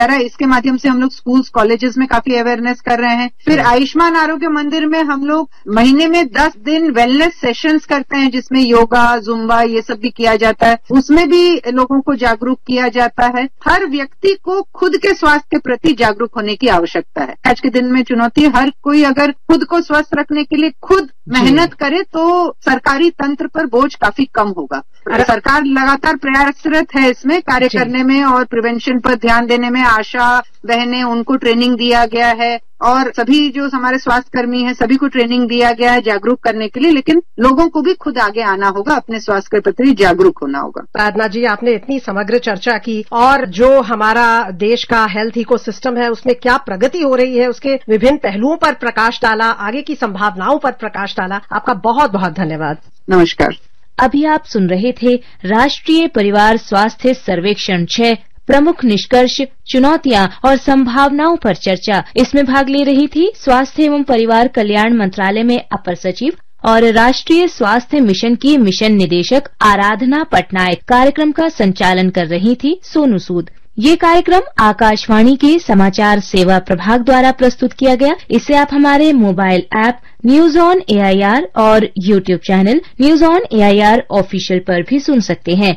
रहा है, इसके माध्यम से हम लोग स्कूल्स कॉलेजेस में काफी अवेयरनेस कर रहे हैं। फिर आयुष्मान आरोग्य मंदिर में हम लोग महीने में 10 दिन वेलनेस सेशंस करते हैं, जिसमें योगा, जुम्बा ये सब भी किया जाता है। उसमें भी लोगों को जागरूक किया जाता है। हर व्यक्ति को खुद के स्वास्थ्य के प्रति जागरूक होने की आवश्यकता है। आज के दिन में चुनौती, हर कोई अगर खुद को स्वस्थ रखने के लिए खुद मेहनत करे तो सरकारी तंत्र पर बोझ काफी कम होगा। सरकार लगातार प्रयासरत है इसमें कार्य करने में और प्रिवेंशन पर ध्यान देने में। आशा बहनें, उनको ट्रेनिंग दिया गया है और सभी जो हमारे स्वास्थ्य कर्मी हैं सभी को ट्रेनिंग दिया गया है जागरूक करने के लिए। लेकिन लोगों को भी खुद आगे आना होगा, अपने स्वास्थ्य के प्रति जागरूक होना होगा। साधना जी, आपने इतनी समग्र चर्चा की और जो हमारा देश का हेल्थ इकोसिस्टम है उसमें क्या प्रगति हो रही है उसके विभिन्न पहलुओं पर प्रकाश डाला, आगे की संभावनाओं पर प्रकाश डाला। आपका बहुत बहुत धन्यवाद। नमस्कार। अभी आप सुन रहे थे राष्ट्रीय परिवार स्वास्थ्य सर्वेक्षण 6 प्रमुख निष्कर्ष, चुनौतियां और संभावनाओं पर चर्चा। इसमें भाग ले रही थी स्वास्थ्य एवं परिवार कल्याण मंत्रालय में अपर सचिव और राष्ट्रीय स्वास्थ्य मिशन की मिशन निदेशक आराधना पटनायक। कार्यक्रम का संचालन कर रही थी सोनू सूद। ये कार्यक्रम आकाशवाणी के समाचार सेवा प्रभाग द्वारा प्रस्तुत किया गया। इसे आप हमारे mobile app news on AIR और YouTube channel news on AIR official पर भी सुन सकते हैं।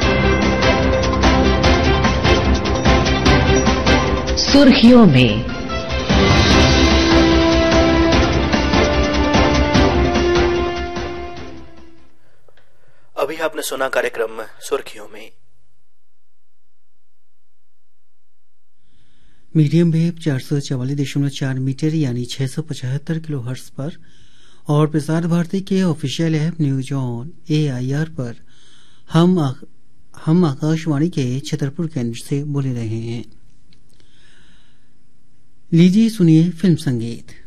सुर्खियों में अभी आपने सुना कार्यक्रम सुर्खियों में। मीडियम वेव 444.4 मीटर यानी 675 किलोहर्ट्ज पर और प्रसार भारती के official app news on AIR पर हम आकाशवाणी के छतरपुर केंद्र से बोले रहे हैं। लीजिए सुनिए फिल्म संगीत।